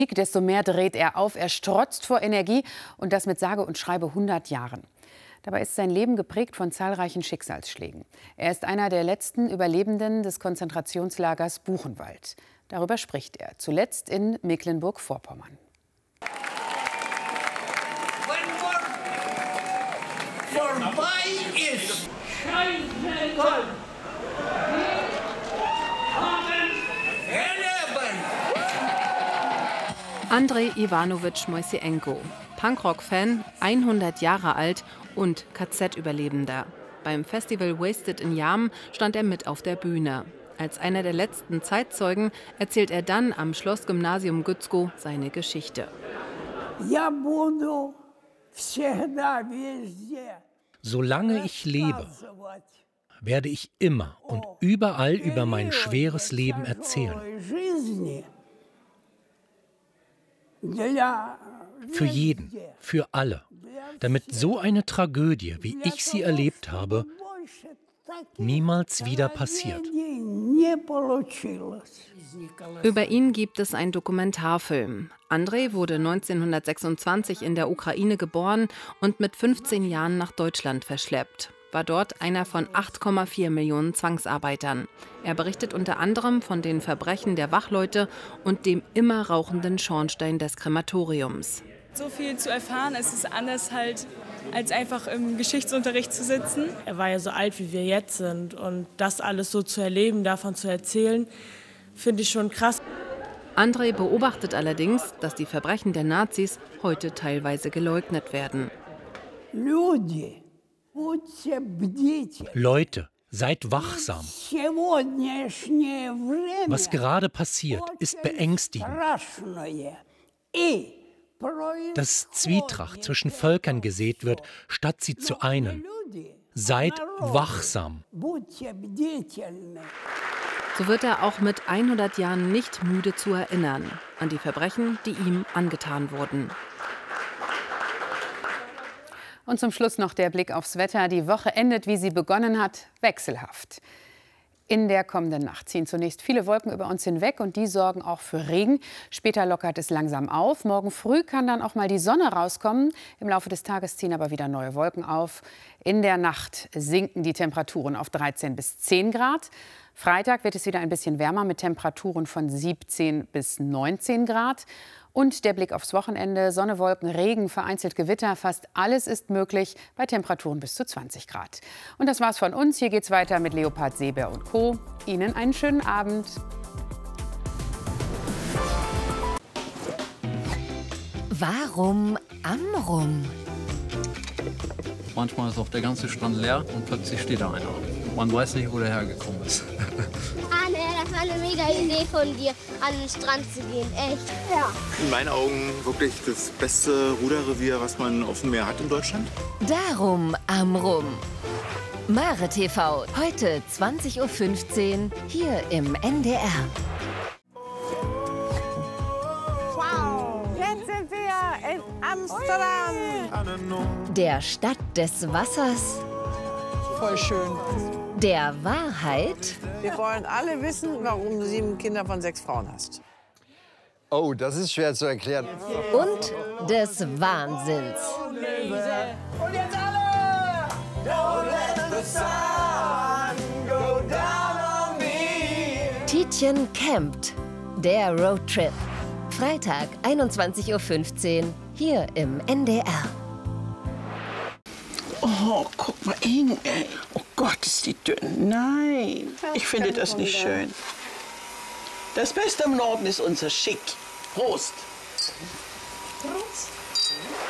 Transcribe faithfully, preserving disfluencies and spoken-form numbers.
Desto mehr dreht er auf. Er strotzt vor Energie und das mit sage und schreibe hundert Jahren. Dabei ist sein Leben geprägt von zahlreichen Schicksalsschlägen. Er ist einer der letzten Überlebenden des Konzentrationslagers Buchenwald. Darüber spricht er, zuletzt in Mecklenburg-Vorpommern. Vorbei ist. Andrei Iwanowitsch Moiseenko, Punkrock-Fan, hundert Jahre alt und K Z-Überlebender. Beim Festival Wasted in Jem stand er mit auf der Bühne. Als einer der letzten Zeitzeugen erzählt er dann am Schlossgymnasium Gützkow seine Geschichte. Solange ich lebe, werde ich immer und überall über mein schweres Leben erzählen. Für jeden, für alle, damit so eine Tragödie, wie ich sie erlebt habe, niemals wieder passiert. Über ihn gibt es einen Dokumentarfilm. Andrei wurde neunzehnhundertsechsundzwanzig in der Ukraine geboren und mit fünfzehn Jahren nach Deutschland verschleppt. War dort einer von acht Komma vier Millionen Zwangsarbeitern. Er berichtet unter anderem von den Verbrechen der Wachleute und dem immer rauchenden Schornstein des Krematoriums. So viel zu erfahren, es ist anders halt, als einfach im Geschichtsunterricht zu sitzen. Er war ja so alt, wie wir jetzt sind, und das alles so zu erleben, davon zu erzählen, finde ich schon krass. Andrei beobachtet allerdings, dass die Verbrechen der Nazis heute teilweise geleugnet werden. Leute, seid wachsam. Was gerade passiert, ist beängstigend. Dass Zwietracht zwischen Völkern gesät wird, statt sie zu einen. Seid wachsam. So wird er auch mit hundert Jahren nicht müde zu erinnern an die Verbrechen, die ihm angetan wurden. Und zum Schluss noch der Blick aufs Wetter. Die Woche endet, wie sie begonnen hat, wechselhaft. In der kommenden Nacht ziehen zunächst viele Wolken über uns hinweg und die sorgen auch für Regen. Später lockert es langsam auf. Morgen früh kann dann auch mal die Sonne rauskommen. Im Laufe des Tages ziehen aber wieder neue Wolken auf. In der Nacht sinken die Temperaturen auf dreizehn bis zehn Grad. Freitag wird es wieder ein bisschen wärmer mit Temperaturen von siebzehn bis neunzehn Grad. Und der Blick aufs Wochenende, Sonne, Wolken, Regen, vereinzelt Gewitter, fast alles ist möglich bei Temperaturen bis zu zwanzig Grad. Und das war's von uns. Hier geht's weiter mit Leopard, Seebär und Co. Ihnen einen schönen Abend. Warum Amrum? Manchmal ist auch der ganze Strand leer und plötzlich steht da einer. Man weiß nicht, wo der hergekommen ist. Ah, ne, das war eine mega Idee von dir, an den Strand zu gehen, echt. Ja. In meinen Augen wirklich das beste Ruderrevier, was man auf dem Meer hat in Deutschland. Darum Amrum. Mare T V, heute zwanzig Uhr fünfzehn, hier im N D R. Wow, jetzt sind wir in Amsterdam. Der Stadt des Wassers. Voll schön. Der Wahrheit. Wir wollen alle wissen, warum du sieben Kinder von sechs Frauen hast. Oh, das ist schwer zu erklären. Und des Wahnsinns. Und jetzt alle! Don't let the sun go down on me. Tietjen campt. Der Roadtrip. Freitag, einundzwanzig Uhr fünfzehn, hier im N D R. Oh, guck mal hin, ey. Oh Gott, ist die dünn. Nein, ich finde das nicht schön. Das Beste im Norden ist unser Schick. Prost. Prost.